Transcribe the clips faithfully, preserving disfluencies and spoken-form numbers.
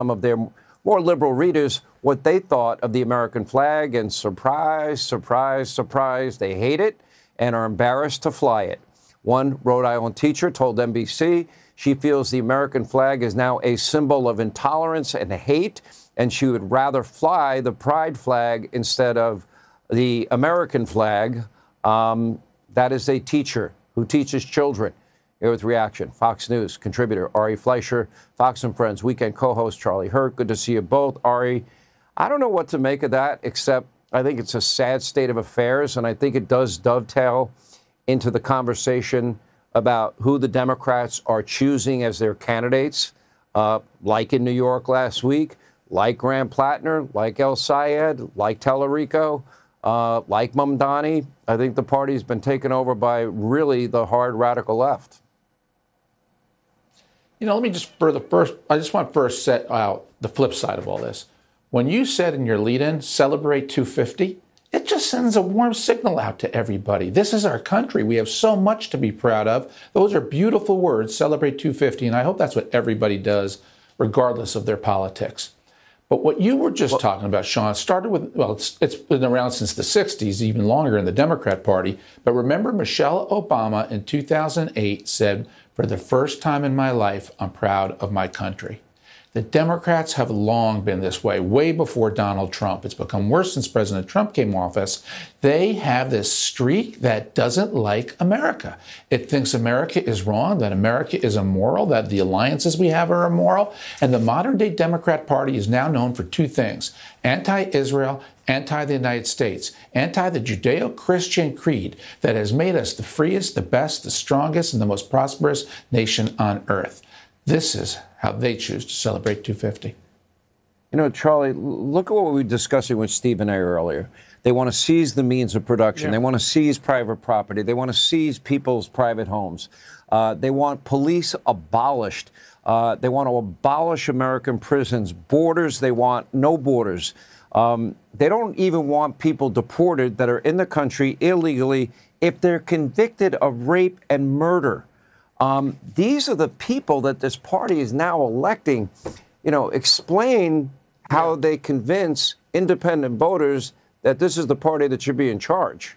of their more liberal readers what they thought of the American flag, and surprise, surprise, surprise, they hate it and are embarrassed to fly it. One Rhode Island teacher told N B C she feels the American flag is now a symbol of intolerance and hate, and she would rather fly the pride flag instead of the American flag. Um, that is a teacher who teaches children. Here with reaction, Fox News contributor Ari Fleischer, Fox and Friends weekend co-host Charlie Hurt. Good to see you both. Ari, I don't know what to make of that, except I think it's a sad state of affairs, and I think it does dovetail into the conversation about who the Democrats are choosing as their candidates, uh, like in New York last week, like Graham Plattner, like El Sayed, like Tellerico, uh, like Mamdani. I think the party's been taken over by really the hard radical left. You know, let me just further first, I just want to first set out the flip side of all this. When you said in your lead-in, celebrate two fifty, it just sends a warm signal out to everybody. This is our country. We have so much to be proud of. Those are beautiful words, celebrate two fifty, and I hope that's what everybody does, regardless of their politics. But what you were just well, talking about, Sean, started with, well, it's, it's been around since the sixties, even longer in the Democrat Party. But remember, Michelle Obama in two thousand eight said, for the first time in my life, I'm proud of my country. The Democrats have long been this way, way before Donald Trump. It's become worse since President Trump came to office. They have this streak that doesn't like America. It thinks America is wrong, that America is immoral, that the alliances we have are immoral. And the modern-day Democrat Party is now known for two things: anti-Israel, anti-the United States, anti the Judeo-Christian creed that has made us the freest, the best, the strongest, and the most prosperous nation on earth. This is how they choose to celebrate two fifty. You know, Charlie, look at what we were discussing with Stephen A. earlier. They want to seize the means of production. Yeah. They want to seize private property. They want to seize people's private homes. Uh, they want police abolished. Uh, they want to abolish American prisons, borders. They want no borders. Um, they don't even want people deported that are in the country illegally if they're convicted of rape and murder. Um, these are the people that this party is now electing. You know, explain how they convince independent voters that this is the party that should be in charge.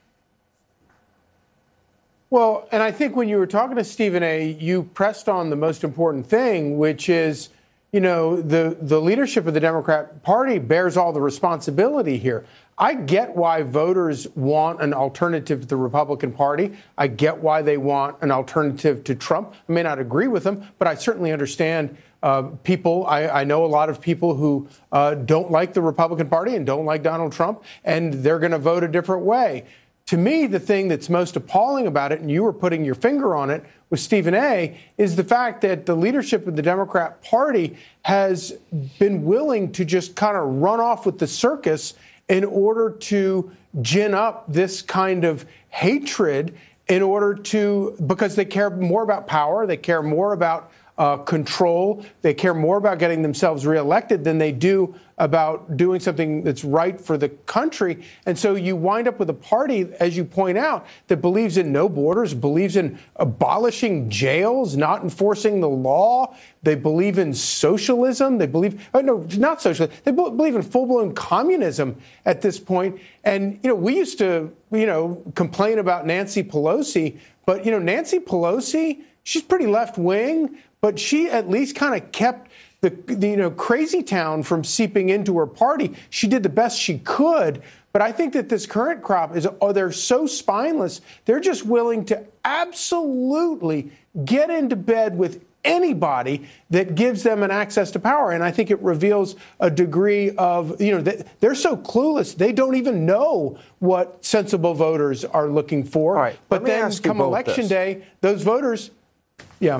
Well, and I think when you were talking to Stephen A., you pressed on the most important thing, which is, you know, the, the leadership of the Democrat Party bears all the responsibility here. I get why voters want an alternative to the Republican Party. I get why they want an alternative to Trump. I may not agree with them, but I certainly understand uh, people. I, I know a lot of people who uh, don't like the Republican Party and don't like Donald Trump, and they're going to vote a different way. To me, the thing that's most appalling about it, and you were putting your finger on it with Stephen A., is the fact that the leadership of the Democrat Party has been willing to just kind of run off with the circus in order to gin up this kind of hatred, in order to, because they care more about power, they care more about uh, control, they care more about getting themselves reelected than they do about doing something that's right for the country. And so you wind up with a party, as you point out, that believes in no borders, believes in abolishing jails, not enforcing the law. They believe in socialism. They believe, oh, no, not socialism. They believe in full-blown communism at this point. And, you know, we used to, you know, complain about Nancy Pelosi, but, you know, Nancy Pelosi, she's pretty left-wing, but she at least kind of kept The, the, you know, crazy town from seeping into her party. She did the best she could. But I think that this current crop is, oh, they're so spineless. They're just willing to absolutely get into bed with anybody that gives them an access to power. And I think it reveals a degree of, you know, they, they're so clueless. They don't even know what sensible voters are looking for. All right, but then come election this. day, those voters, yeah.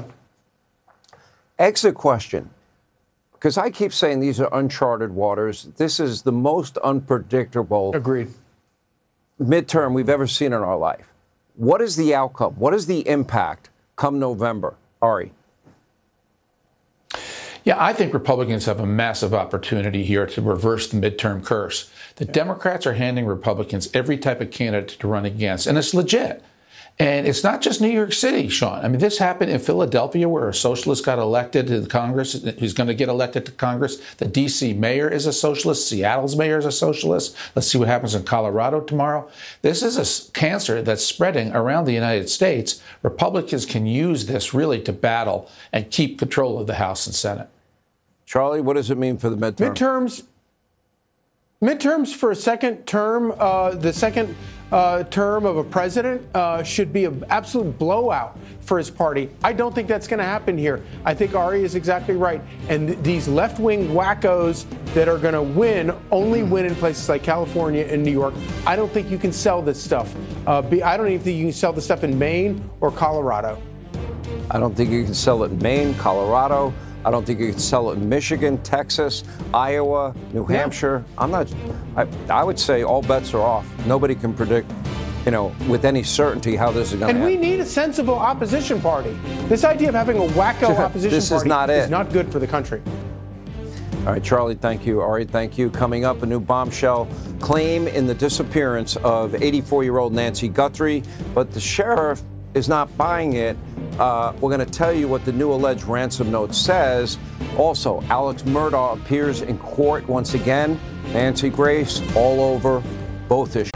Exit question. Because I keep saying these are uncharted waters. This is the most unpredictable Agreed. midterm we've ever seen in our life. What is the outcome? What is the impact come November? Ari. Yeah, I think Republicans have a massive opportunity here to reverse the midterm curse. The Democrats are handing Republicans every type of candidate to run against, and it's legit. And it's not just New York City, Sean. I mean, this happened in Philadelphia, where a socialist got elected to the Congress, who's going to get elected to Congress. The D C mayor is a socialist. Seattle's mayor is a socialist. Let's see what happens in Colorado tomorrow. This is a cancer that's spreading around the United States. Republicans can use this really to battle and keep control of the House and Senate. Charlie, what does it mean for the midterm? Midterms. Midterms for a second term, uh, the second uh, term of a president uh, should be an absolute blowout for his party. I don't think that's going to happen here. I think Ari is exactly right. And th- these left-wing wackos that are going to win only win in places like California and New York. I don't think you can sell this stuff. Uh, be, I don't even think you can sell this stuff in Maine or Colorado. I don't think you can sell it in Maine, Colorado. I don't think you can sell it in Michigan, Texas, Iowa, New Yeah. Hampshire. I'm not, I, I would say all bets are off. Nobody can predict, you know, with any certainty how this is going to And happen. we need a sensible opposition party. This idea of having a wacko opposition This is party not it. is not good for the country. All right, Charlie, thank you. Ari, thank you. Coming up, a new bombshell claim in the disappearance of eighty-four-year-old Nancy Guthrie, but the sheriff is not buying it. Uh, we're going to tell you what the new alleged ransom note says. Also, Alex Murdaugh appears in court once again. Nancy Grace all over both issues.